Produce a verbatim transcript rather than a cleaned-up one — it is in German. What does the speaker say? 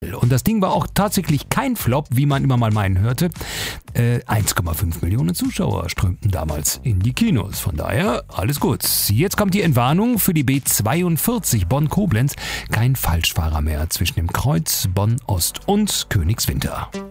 null. Und das Ding war auch tatsächlich kein Flop, wie man immer mal meinen hörte. Äh, eins Komma fünf Millionen Zuschauer strömten damals in die Kinos. Von daher, alles gut. Jetzt kommt die Entwarnung für die B zweiundvierzig Bonn-Koblenz. Kein Falschfahrer mehr zwischen dem Kreuz Bonn-Ost und Königswinter.